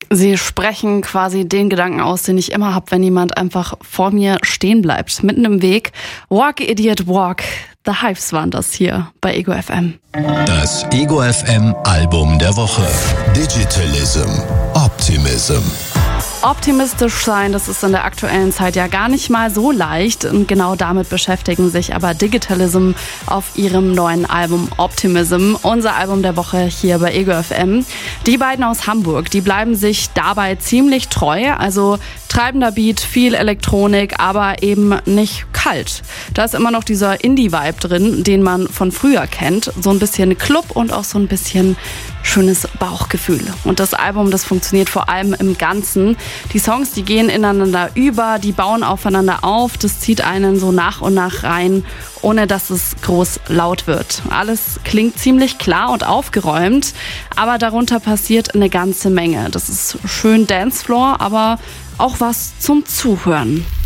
Sie sprechen quasi den Gedanken aus, den ich immer habe, wenn jemand einfach vor mir stehen bleibt, mitten im Weg. Walk, Idiot, Walk. The Hives waren das hier bei Ego FM. Das Ego FM Album der Woche. Digitalism. Optimism. Optimistisch sein, das ist in der aktuellen Zeit ja gar nicht mal so leicht. Und genau damit beschäftigen sich aber Digitalism auf ihrem neuen Album Optimism. Unser Album der Woche hier bei Ego FM. Die beiden aus Hamburg, die bleiben sich dabei ziemlich treu. Also treibender Beat, viel Elektronik, aber eben nicht kalt. Da ist immer noch dieser Indie-Vibe drin, den man von früher kennt. So ein bisschen Club und auch so ein bisschen schönes Bauchgefühl. Und das Album, das funktioniert vor allem im Ganzen. Die Songs, die gehen ineinander über, die bauen aufeinander auf. Das zieht einen so nach und nach rein, ohne dass es groß laut wird. Alles klingt ziemlich klar und aufgeräumt, aber darunter passiert eine ganze Menge. Das ist schön Dancefloor, aber auch was zum Zuhören.